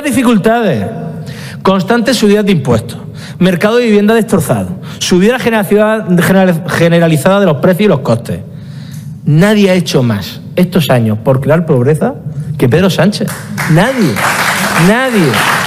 dificultades, constantes subidas de impuestos, mercado de vivienda destrozado, subida generalizada de los precios y los costes. Nadie ha hecho más estos años por crear pobreza que Pedro Sánchez. Nadie.